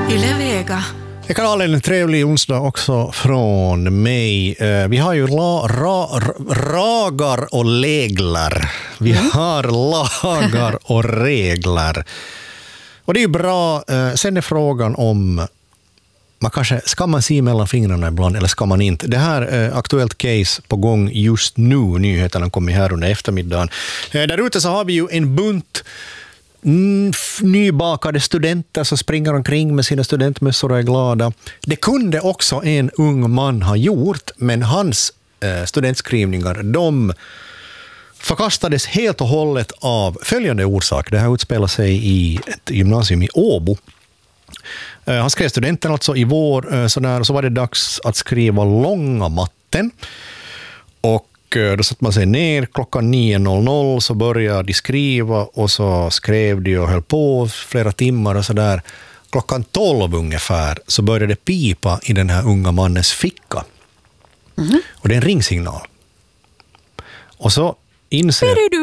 Yle Vega. Jag kan ha en trevlig onsdag också från mig. Vi har ju ragar och regler. Vi har lagar och regler. Och det är ju bra. Sen är frågan om ska man se mellan fingrarna ibland eller ska man inte? Det här är aktuellt case på gång just nu. Nyheterna kommer här under eftermiddagen. Där ute så har vi ju en bunt nybakade studenter som springer omkring med sina studentmössor och är glada. Det kunde också en ung man ha gjort, men hans studentskrivningar, de förkastades helt och hållet av följande orsak. Det här utspelar sig i ett gymnasium i Åbo. Han skrev studenten alltså i vår, så var det dags att skriva långa matten. Och då satt man sig ner klockan 9.00, så började de skriva och så skrev de och höll på flera timmar och så där. Klockan 12 ungefär så började det pipa i den här unga mannens ficka. Och det är en ringsignal. Och så inser...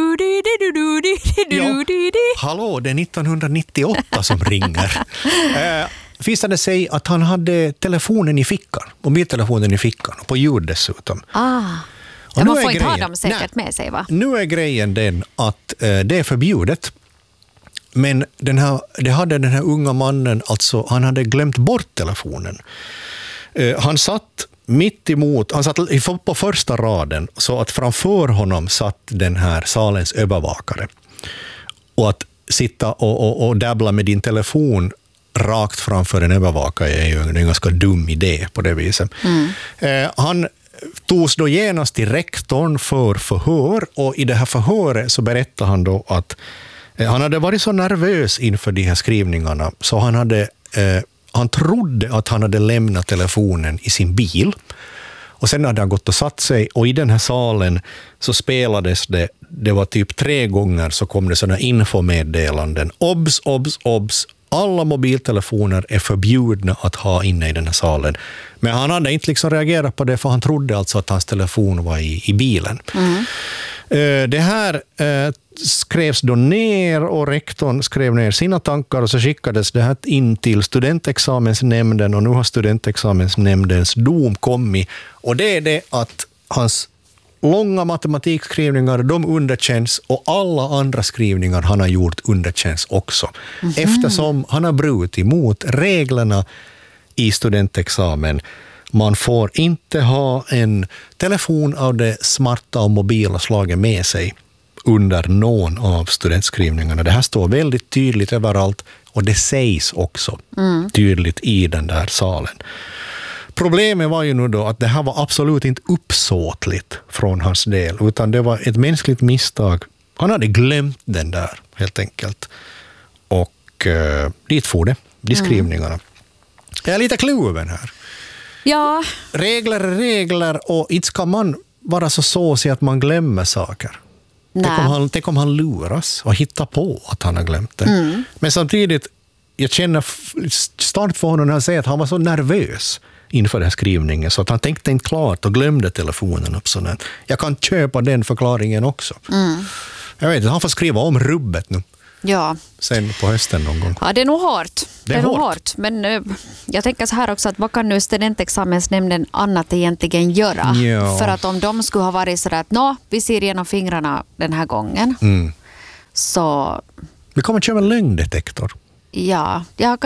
hallå, det är 1998 som ringer. Visade sig att han hade telefonen i fickan, mobiltelefonen i fickan, och på ljud dessutom. Ja, man får inte ha dem säkert med sig, va? Nu är grejen den att det är förbjudet. Men det hade den här unga mannen, alltså han hade glömt bort telefonen. Han satt mitt emot, han satt på första raden, så att framför honom satt den här salens övervakare. Och att sitta och dabbla med din telefon rakt framför en övervakare är ju en ganska dum idé på det viset. Han togs då genast till rektorn för förhör, och i det här förhöret så berättade han då att han hade varit så nervös inför de här skrivningarna så han trodde att han hade lämnat telefonen i sin bil, och sen hade han gått och satt sig, och i den här salen så spelades det var typ 3 gånger så kom det sådana infomeddelanden. Obs, obs, obs. Alla mobiltelefoner är förbjudna att ha inne i den här salen. Men han hade inte liksom reagerat på det, för han trodde alltså att hans telefon var i bilen. Det här skrevs då ner, och rektorn skrev ner sina tankar, och så skickades det här in till studentexamensnämnden, och nu har studentexamensnämndens dom kommit. Och det är det att hans långa matematikskrivningar, de underkänns, och alla andra skrivningar han har gjort underkänns också. Eftersom han har brutit mot reglerna i studentexamen. Man får inte ha en telefon av det smarta och mobila slaget med sig under någon av studentskrivningarna. Det här står väldigt tydligt överallt, och det sägs också tydligt i den där salen. Problemet var ju nu då att det här var absolut inte uppsåtligt från hans del, utan det var ett mänskligt misstag. Han hade glömt den där, helt enkelt. Och dit får det, de skrivningarna. Jag är lite kluven här. Ja. Regler är regler, och inte ska man vara så såsig att man glömmer saker. Tänk om han luras och hittar på att han har glömt det. Men samtidigt, jag känner starkt för honom när han säger att han var så nervös inför den här skrivningen, så att han tänkte inte klart och glömde telefonen upp sådär. Jag kan köpa den förklaringen också. Jag vet inte, han får skriva om rubbet nu. Ja. Sen på hösten någon gång. Ja, det är nog hårt. Det är nog hårt. Men jag tänker så här också, att vad kan nu studentexamensnämnden annat egentligen göra? Ja. För att om de skulle ha varit så där att vi ser igenom fingrarna den här gången. Så... Vi kommer att köra en lögndetektor. Ja,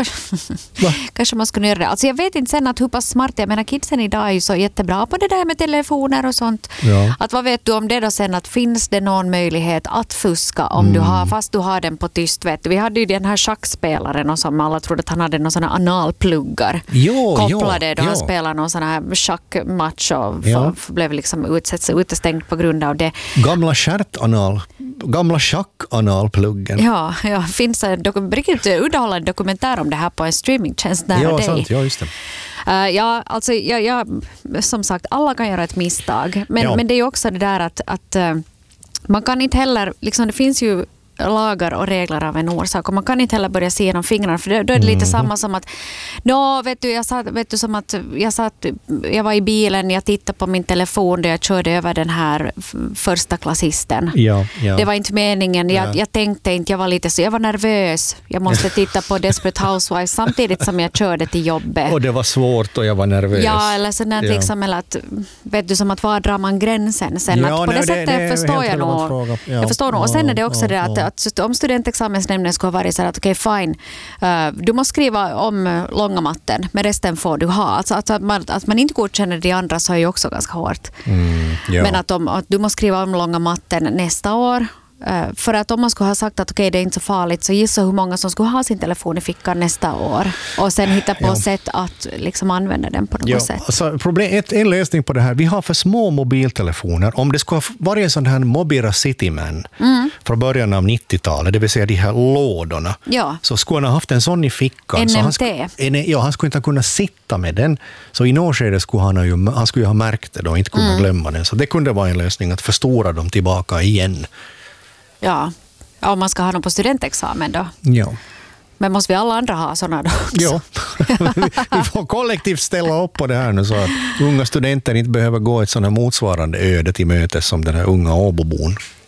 kanske man skulle göra det. Alltså jag vet inte sen att hur pass smart, jag menar kidsen idag är ju så jättebra på det där med telefoner och sånt. Ja. Att vad vet du om det då sen, att finns det någon möjlighet att fuska om du har, fast du har den på tyst, vet du. Vi hade ju den här schackspelaren och som alla trodde att han hade någon sån här analpluggar kopplade då han spelade någon sån här schackmatch och blev liksom utestängd på grund av det. Gamla schackanalpluggen. Ja, finns en underhållande dokumentär om det här på en streamingtjänst nära dig. Sant, ja, just det. Alltså, som sagt, alla kan göra ett misstag. Men det är ju också det där att man kan inte heller, liksom, det finns ju lagar och regler av en orsak. Och man kan inte heller börja se genom fingrarna. För då är det lite samma som att jag var i bilen, jag tittade på min telefon där jag körde över den här första klassisten. Ja. Det var inte meningen. Jag tänkte inte, jag var nervös. Jag måste titta på Desperate Housewives samtidigt som jag körde till jobbet. Och det var svårt och jag var nervös. Ja, eller sådant liksom, eller att, vet du, som att var drar man gränsen sen. Att på det sättet förstår jag nog. Jag förstår nog. Och sen är det också det att om studentexamensnämnden skulle vara så att okej, fine, du måste skriva om långa matten, men resten får du ha. Alltså att man inte godkänner de andra så är ju också ganska hårt. Men att du måste skriva om långa matten nästa år. För att om man skulle ha sagt att okej, det är inte så farligt, så gissa hur många som skulle ha sin telefon i fickan nästa år och sen hitta på sätt att liksom använda den på något sätt. Alltså, en lösning på det här, vi har för små mobiltelefoner. Om det skulle ha varit en sån här Mobira Cityman från början av 90-talet, det vill säga de här lådorna, så skulle han ha haft en sån i fickan. NMT. Så han skulle inte kunna sitta med den. Så i något skede skulle han skulle ha märkt det och inte kunna glömma den. Så det kunde vara en lösning att förstora dem tillbaka igen. Ja, om man ska ha dem på studentexamen då. Ja. Men måste vi alla andra ha sådana då? Ja, vi får kollektivt ställa upp på det här nu så att unga studenter inte behöver gå ett sådant här motsvarande öde till mötes som den här unga Åbobon.